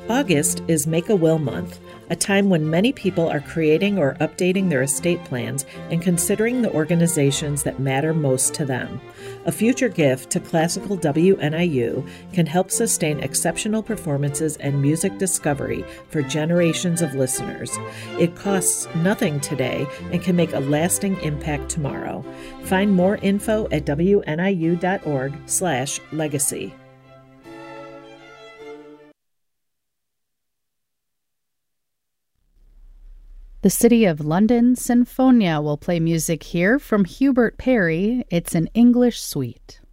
August is Make-A-Will Month, a time when many people are creating or updating their estate plans and considering the organizations that matter most to them. A future gift to classical WNIU can help sustain exceptional performances and music discovery for generations of listeners. It costs nothing today and can make a lasting impact tomorrow. Find more info at wniu.org/legacy. The City of London Sinfonia will play music here from Hubert Parry. It's an English suite.